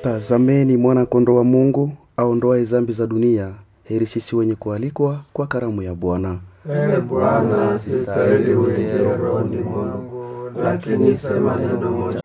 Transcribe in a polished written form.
Tazameni mwana kondoo wa Mungu aondoaye dhambi za dunia. Heri sisi wenye kualikwa kwa karamu ya Bwana. Bwana, sistahili uingie rohoni mwangu, lakini sema neno moja